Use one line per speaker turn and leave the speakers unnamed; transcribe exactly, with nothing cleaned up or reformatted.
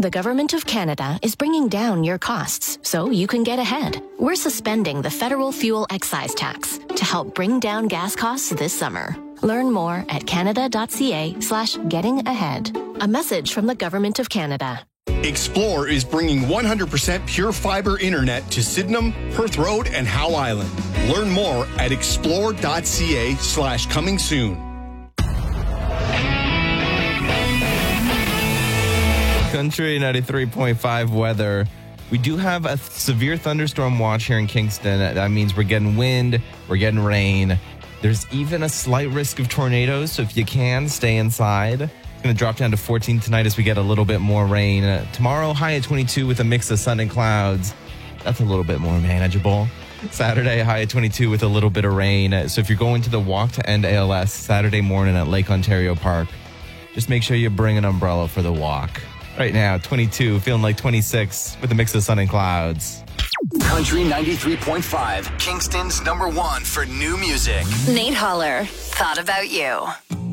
The Government of Canada is bringing down your costs so you can get ahead. We're suspending the federal fuel excise tax to help bring down gas costs this summer. Learn more at canada.ca slash getting ahead. A message from the Government of Canada.
Explore is bringing one hundred percent pure fiber internet to Sydenham, Perth Road, and Howe Island. Learn more at explore.ca slash coming soon.
Country ninety-three point five weather. We do have a severe thunderstorm watch here in Kingston. That means we're getting wind, we're getting rain. There's even a slight risk of tornadoes, so if you can, stay inside. It's going to drop down to fourteen tonight as we get a little bit more rain. Uh, tomorrow, high at twenty-two with a mix of sun and clouds. That's a little bit more manageable. Saturday, high at twenty-two with a little bit of rain. So if you're going to the Walk to End A L S Saturday morning at Lake Ontario Park, just make sure you bring an umbrella for the walk. Right now, twenty-two, feeling like twenty-six with a mix of sun and clouds.
Country ninety-three point five, Kingston's number one for new music.
Nate Holler, Thought About You.